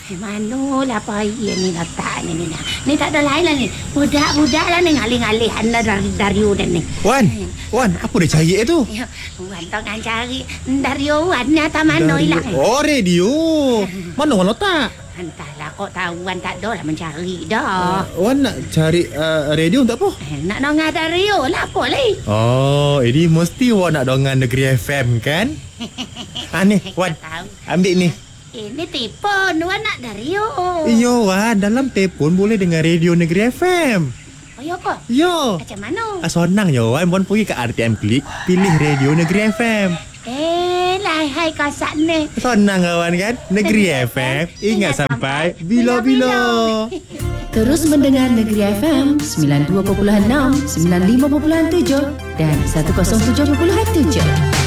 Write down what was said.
Manolah payah ni letak ni. Ni tak ada lain lah ni. Budak-budak lah ni ngalih-ngalihan lah dari Wan ni. Wan, apa dia cari tu? Wan tengah cari dari Wan ni atas mana hilang. Oh, radio. Mana Wan letak? Entahlah, kok tahu Wan tak ada lah mencari dah. Wan nak cari radio untuk apa? Nak dengar radio lah apa lagi. Oh, ini mesti Wan nak dengar Negeri FM kan? Ni, Wan, ambil ni. Ini telefon Wan nak radio. Iyo Wan, dalam telefon boleh dengar radio Negeri FM. Oh ya ke? Yo. Macam mana? Senang je Wan. Wan pergi ke RTM Klik, pilih radio Negeri FM. Hai kasat ni. Senang kawan kan? Negeri FM, ingat sampai bila-bila. Terus mendengar Negeri FM 92.6, 95.7 dan 107.7.